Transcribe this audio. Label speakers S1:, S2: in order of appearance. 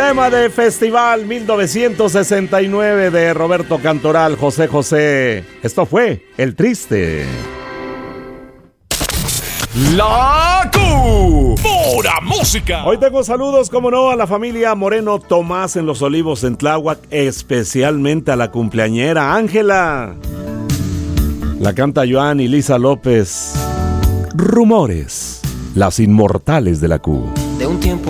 S1: Tema de Festival 1969 de Roberto Cantoral, José José. Esto fue El Triste.
S2: La Q, pura música.
S1: Hoy tengo saludos, como no, a la familia Moreno Tomás en Los Olivos, en Tláhuac, especialmente a la cumpleañera Ángela. La canta Joan y Lisa López. Rumores, las inmortales de la Q.
S3: De un tiempo